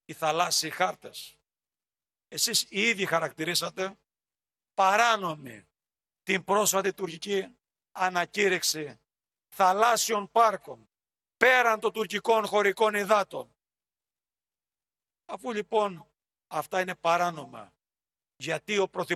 οι θαλάσσιοι χάρτες. Εσείς οι ίδιοι χαρακτηρίσατε παράνομη την πρόσφατη τουρκική ανακήρυξη θαλάσσιων πάρκων πέραν των τουρκικών χωρικών υδάτων. Αφού λοιπόν αυτά είναι παράνομα, γιατί ο